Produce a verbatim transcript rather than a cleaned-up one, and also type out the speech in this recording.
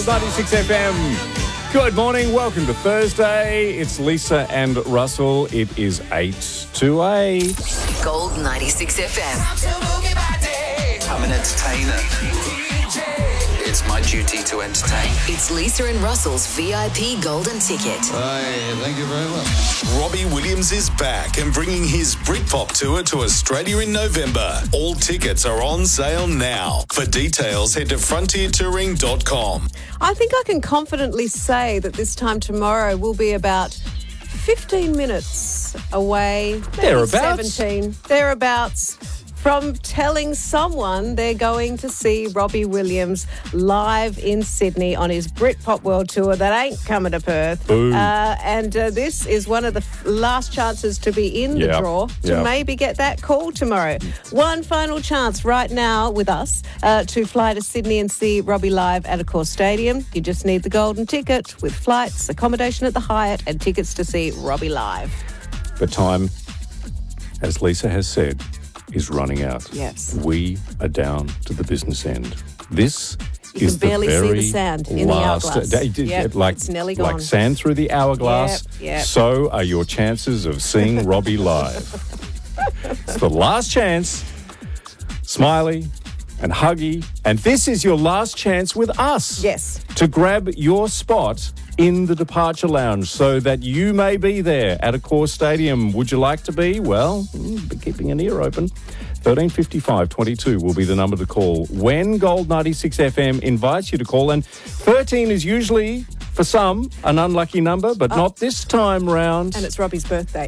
ninety-six F M. Good morning. Welcome to Thursday. It's Lisa and Russell. It is eight to eight. Gold ninety-six F M. I'm an entertainer. It's my duty to entertain. It's Lisa and Russell's V I P Golden Ticket. Hi, thank you very much. Robbie Williams is back and bringing his Britpop tour to Australia in November. All tickets are on sale now. For details, head to frontier touring dot com. I think I can confidently say that this time tomorrow will be about fifteen minutes away. maybe Thereabouts. seventeen. Thereabouts. From telling someone they're going to see Robbie Williams live in Sydney on his Britpop World Tour that ain't coming to Perth. Boo. Uh, and uh, this is one of the f- last chances to be in the Yep. draw to Yep. maybe get that call tomorrow. One final chance right now with us uh, to fly to Sydney and see Robbie live at Accor Stadium. You just need the golden ticket with flights, accommodation at the Hyatt, and tickets to see Robbie live. The time, as Lisa has said, is running out. Yes. We are down to the business end. This You is can barely the see the very sand in the last hourglass. day. Did- Yep, like, it's nearly like gone. sand through the hourglass. Yep, yep. So are your chances of seeing Robbie live. It's the last chance. Smiley and Huggy. And this is your last chance with us. Yes. To grab your spot in the departure lounge so that you may be there at Accor Stadium. Would you like to be? Well, mm, be keeping an ear open. thirteen fifty-five twenty-two will be the number to call when Gold ninety-six F M invites you to call. And thirteen is usually, for some, an unlucky number, but not this time round. And it's Robbie's birthday.